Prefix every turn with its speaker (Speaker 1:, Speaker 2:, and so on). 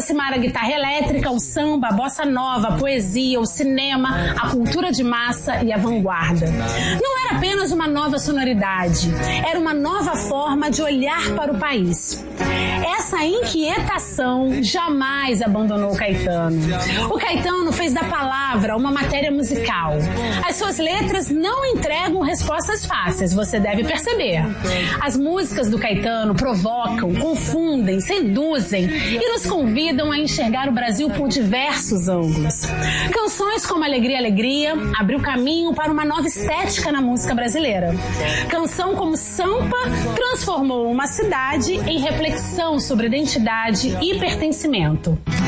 Speaker 1: aproximar a guitarra elétrica, o samba, a bossa nova, a poesia, o cinema, a cultura de massa e a vanguarda. Não era apenas uma nova sonoridade, era uma nova forma de olhar para o país. Essa inquietação jamais abandonou Caetano. O Caetano fez da palavra uma matéria musical. As suas letras não entregam respostas fáceis, você deve perceber. As músicas do Caetano provocam, confundem, seduzem e nos convidam a enxergar o Brasil por diversos ângulos. Canções como Alegria, Alegria abriu caminho para uma nova estética na música brasileira. Canção como Sampa transformou uma cidade em reflexão sobre identidade e pertencimento.